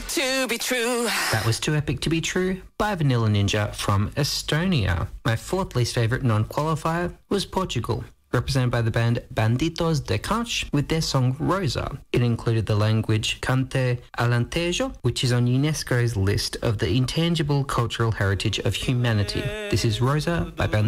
to be true. That was Too Epic to Be True by Vanilla Ninja from Estonia. My fourth least favourite non-qualifier was Portugal, represented by the band Banditos de Canch with their song Rosa. It included the language Cante Alentejo, which is on UNESCO's list of the intangible cultural heritage of humanity. This is Rosa by Banditos